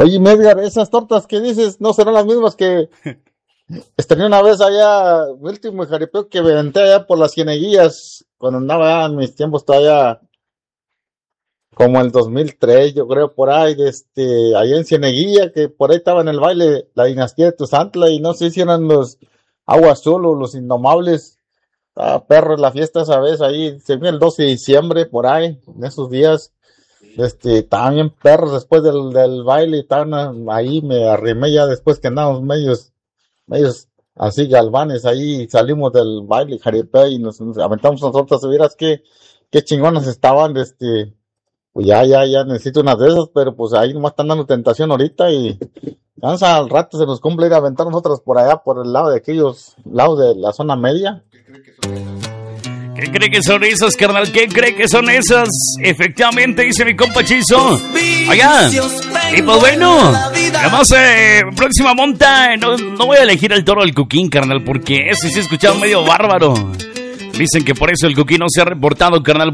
Oye, Medgar, esas tortas que dices no serán las mismas que estrené una vez allá, último jaripeo que me aventé allá por las Cieneguillas, cuando andaba allá en mis tiempos todavía, como el 2003, yo creo, por ahí, allá en Cieneguilla, que por ahí estaba en el baile la dinastía de Tuzantla, y no sé si eran los Agua Azul o los Indomables. Ah, perro, la fiesta esa vez ahí, se viene el 12 de diciembre, por ahí, en esos días. Estaban bien perros después del baile, y estaban ahí, me arrimé ya después que andábamos medios así galvanes, ahí salimos del baile, jaripeo, y nos aventamos nosotros, vieras qué chingonas estaban, pues ya necesito unas de esas, pero pues ahí nomás están dando tentación ahorita, y cansa al rato se nos cumple ir a aventar nosotros por allá, por el lado de aquellos lados de la zona media. ¿Qué cree que son esas, carnal? ¿Qué cree que son esas? Efectivamente, dice mi compa Chizo. Oiga, y pues bueno, además, próxima monta, no voy a elegir el toro del Cuquín, carnal, porque ese sí he escuchado medio bárbaro. Dicen que por eso el Cuquín no se ha reportado, carnal.